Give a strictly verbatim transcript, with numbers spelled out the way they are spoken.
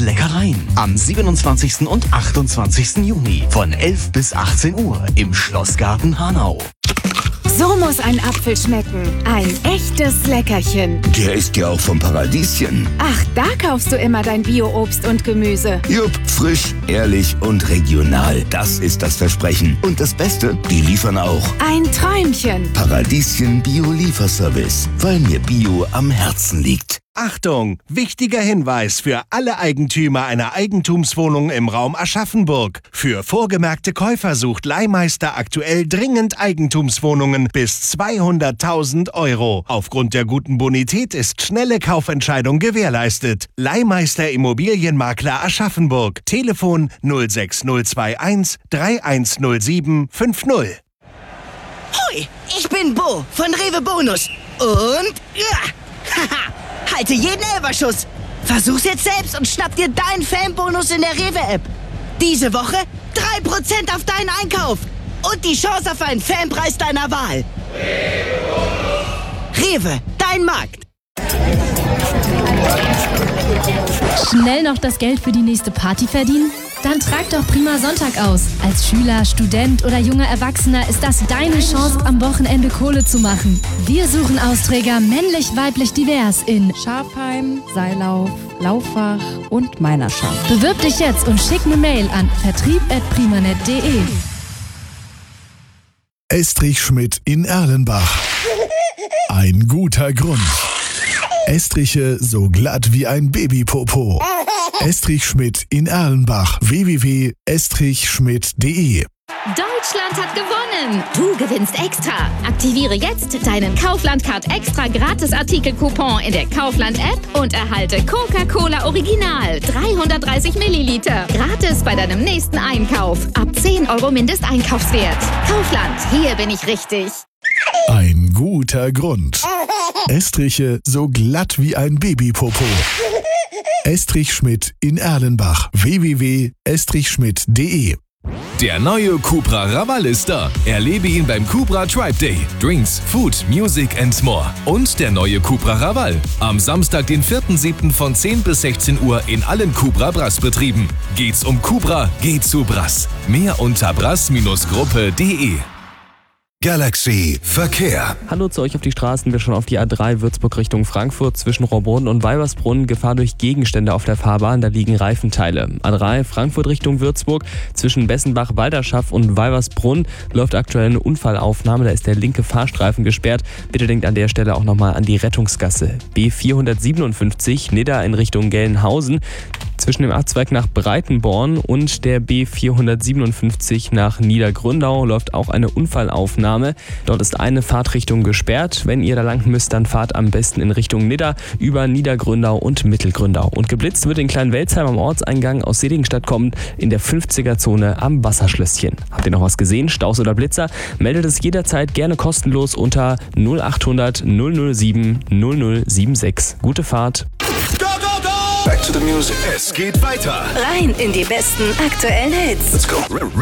Leckereien. Am siebenundzwanzigsten und achtundzwanzigsten Juni von elf bis achtzehn Uhr im Schlossgarten Hanau. So muss ein Apfel schmecken. Ein echtes Leckerchen. Der ist ja auch vom Paradieschen. Ach, da kaufst du immer dein Bio-Obst und Gemüse. Jupp, frisch, ehrlich und regional. Das ist das Versprechen. Und das Beste, die liefern auch. Ein Träumchen. Paradieschen Bio-Lieferservice, weil mir Bio am Herzen liegt. Achtung! Wichtiger Hinweis für alle Eigentümer einer Eigentumswohnung im Raum Aschaffenburg. Für vorgemerkte Käufer sucht Leihmeister aktuell dringend Eigentumswohnungen bis zweihunderttausend Euro. Aufgrund der guten Bonität ist schnelle Kaufentscheidung gewährleistet. Leihmeister Immobilienmakler Aschaffenburg. Telefon null sechs null zwei eins drei eins null sieben fünf null. Hoi, ich bin Bo von Rewe Bonus. Und... Ja, haha! Halte jeden Elferschuss. Versuch's jetzt selbst und schnapp dir deinen Fanbonus in der Rewe-App. Diese Woche drei Prozent auf deinen Einkauf. Und die Chance auf einen Fanpreis deiner Wahl. Rewe, dein Markt. Schnell noch das Geld für die nächste Party verdienen? Dann trag doch Prima Sonntag aus. Als Schüler, Student oder junger Erwachsener ist das deine Chance, am Wochenende Kohle zu machen. Wir suchen Austräger männlich, weiblich, divers in Schafheim, Seilauf, Lauffach und Meinerschaft. Bewirb dich jetzt und schick eine Mail an vertrieb at primanet punkt de. Estrich Schmidt in Erlenbach. Ein guter Grund. Estriche so glatt wie ein Babypopo. Estrich Schmidt in Erlenbach. w w w punkt estrich schmidt punkt de. Deutschland hat gewonnen! Du gewinnst extra! Aktiviere jetzt deinen Kaufland-Card extra Gratis-Artikel-Coupon in der Kaufland-App und erhalte Coca-Cola Original dreihundertdreißig Milliliter. Gratis bei deinem nächsten Einkauf. Ab zehn Euro Mindesteinkaufswert. Kaufland, hier bin ich richtig. Ein guter Grund. Estriche so glatt wie ein Babypopo. Estrich Schmidt in Erlenbach. w w w punkt estrich schmidt punkt de. Der neue Cupra Raval ist da. Erlebe ihn beim Cupra Tribe Day. Drinks, Food, Music and more. Und der neue Cupra Raval. Am Samstag, den vierten siebten von zehn bis sechzehn Uhr in allen Cupra Brass-Betrieben. Geht's um Cupra, geht zu Brass. Mehr unter brass Gruppe punkt de. Galaxy Verkehr. Hallo zu euch auf die Straßen. Wir schauen auf die A drei Würzburg Richtung Frankfurt zwischen Rohrbrunn und Weibersbrunn. Gefahr durch Gegenstände auf der Fahrbahn, da liegen Reifenteile. A drei Frankfurt Richtung Würzburg zwischen Bessenbach, Walderschaff und Weibersbrunn läuft aktuell eine Unfallaufnahme. Da ist der linke Fahrstreifen gesperrt. Bitte denkt an der Stelle auch nochmal an die Rettungsgasse. B vierhundertsiebenundfünfzig Nidda in Richtung Gelnhausen. Zwischen dem Abzweig nach Breitenborn und der B vierhundertsiebenundfünfzig nach Niedergründau läuft auch eine Unfallaufnahme. Dort ist eine Fahrtrichtung gesperrt. Wenn ihr da lang müsst, dann fahrt am besten in Richtung Nidda über Niedergründau und Mittelgründau. Und geblitzt wird in Kleinwelzheim am Ortseingang aus Seligenstadt kommend in der fünfziger-Zone am Wasserschlösschen. Habt ihr noch was gesehen? Staus oder Blitzer? Meldet es jederzeit gerne kostenlos unter null achthundert null null sieben null null sieben sechs. Gute Fahrt! Back to the music. Es geht weiter. Rein in die besten aktuellen Hits. Let's go.